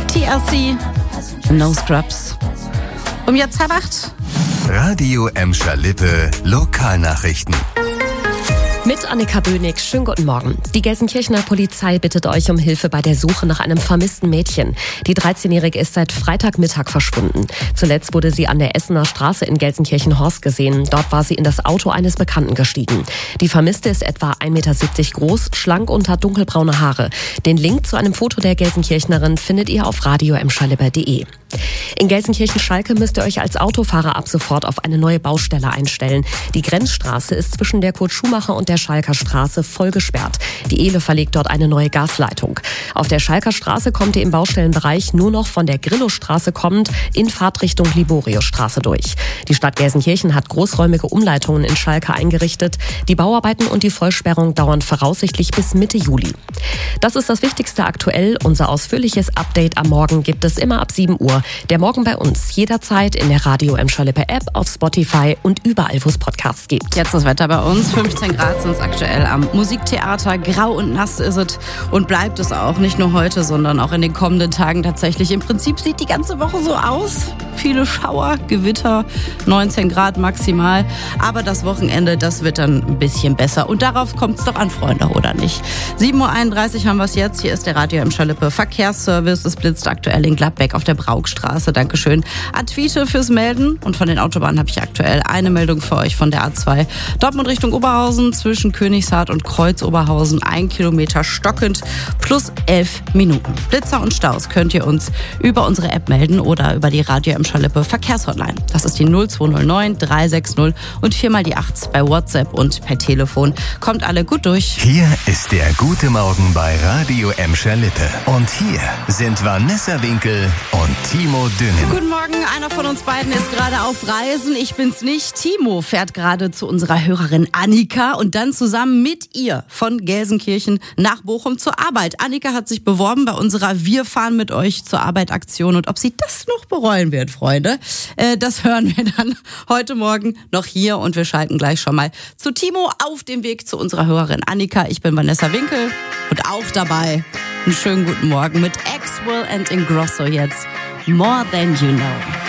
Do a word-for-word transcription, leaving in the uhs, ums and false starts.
T L C, No Scrubs. Um jetzt halb acht. Radio Emscher Lippe, Lokalnachrichten. Mit Annika Bönig, schönen guten Morgen. Die Gelsenkirchener Polizei bittet euch um Hilfe bei der Suche nach einem vermissten Mädchen. Die dreizehnjährige ist seit Freitagmittag verschwunden. Zuletzt wurde sie an der Essener Straße in Gelsenkirchen-Horst gesehen. Dort war sie in das Auto eines Bekannten gestiegen. Die Vermisste ist etwa ein Meter siebzig groß, schlank und hat dunkelbraune Haare. Den Link zu einem Foto der Gelsenkirchnerin findet ihr auf radio emscherlippe punkt de. In Gelsenkirchen-Schalke müsst ihr euch als Autofahrer ab sofort auf eine neue Baustelle einstellen. Die Grenzstraße ist zwischen der Kurt-Schumacher und der Schalker Straße voll gesperrt. Die Ehle verlegt dort eine neue Gasleitung. Auf der Schalker Straße kommt ihr im Baustellenbereich nur noch von der Grillo-Straße kommend in Fahrtrichtung Liboriusstraße durch. Die Stadt Gelsenkirchen hat großräumige Umleitungen in Schalke eingerichtet. Die Bauarbeiten und die Vollsperrung dauern voraussichtlich bis Mitte Juli. Das ist das Wichtigste aktuell. Unser ausführliches Update am Morgen gibt es immer ab sieben Uhr. Der Morgen bei uns jederzeit in der Radio Emscher Lippe App, auf Spotify und überall, wo es Podcasts gibt. Jetzt das Wetter bei uns. fünfzehn Grad sind es aktuell am Musiktheater. Grau und nass ist es und bleibt es auch. Nicht nur heute, sondern auch in den kommenden Tagen tatsächlich. Im Prinzip sieht die ganze Woche so aus. Viele Schauer, Gewitter, neunzehn Grad maximal. Aber das Wochenende, das wird dann ein bisschen besser. Und darauf kommt es doch an, Freunde, oder nicht? sieben Uhr einunddreißig haben wir es jetzt. Hier ist der Radio Emscher Lippe Verkehrsservice. Es blitzt aktuell in Gladbeck auf der Braukstraße. Dankeschön an Tweete fürs Melden. Und von den Autobahnen habe ich aktuell eine Meldung für euch von der A zwei. Dortmund Richtung Oberhausen zwischen Königshardt und Kreuz-Oberhausen. Ein Kilometer stockend plus elf Minuten. Blitzer und Staus könnt ihr uns über unsere App melden oder über die Radio Emscher Lippe Verkehrshotline. Das ist die null zwei null neun drei sechs null und viermal die acht bei WhatsApp und per Telefon. Kommt alle gut durch. Hier ist der gute Morgen bei Radio Emscher Lippe. Und hier sind Vanessa Winkel und Timo Düngen. Guten Morgen, einer von uns beiden ist gerade auf Reisen. Ich bin's nicht. Timo fährt gerade zu unserer Hörerin Annika und dann zusammen mit ihr von Gelsenkirchen nach Bochum zur Arbeit. Annika hat sich beworben bei unserer Wir fahren mit euch zur Arbeit Aktion und ob sie das noch bereuen wird, Freunde, äh, das hören wir dann heute Morgen noch hier und wir schalten gleich schon mal zu Timo auf dem Weg zu unserer Hörerin Annika. Ich bin Vanessa Winkel und auch dabei einen schönen guten Morgen mit Axwell and Ingrosso jetzt. More Than You Know.